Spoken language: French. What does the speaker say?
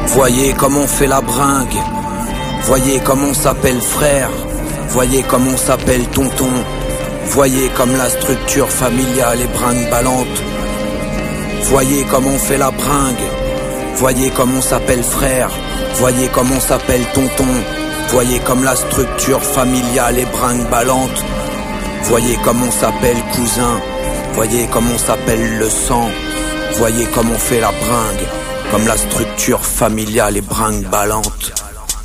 Voyez comme on fait la bringue. Voyez comme on s'appelle frère. Voyez comme on s'appelle tonton. Voyez comme la structure familiale est brinque-ballante. Voyez comme on fait la bringue. Voyez comme on s'appelle frère. Voyez comme on s'appelle tonton. Voyez comme la structure familiale est brinque-ballante. Voyez comme on s'appelle cousin. Voyez comme on s'appelle le sang. Voyez comme on fait la bringue. Comme la structure familiale est brinque-ballante.